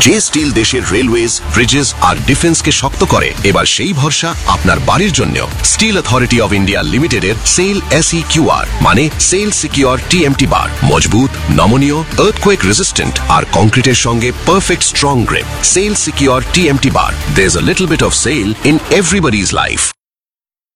যে স্টিল দেশের railways, Bridges আর ডিফেন্সকে শক্ত করে, এবার সেই ভরসা আপনার বাড়ির জন্য। স্টিল অথরিটি অফ ইন্ডিয়া লিমিটেডের সেল SEQR মানে সেল সিকিউর TMT বার, মজবুত, নমনীয়, আর্থকোয়েক রেজিস্ট্যান্ট আর কংক্রিটের সঙ্গে perfect strong grip. Sell secure TMT bar, there's a little bit of sell in everybody's life.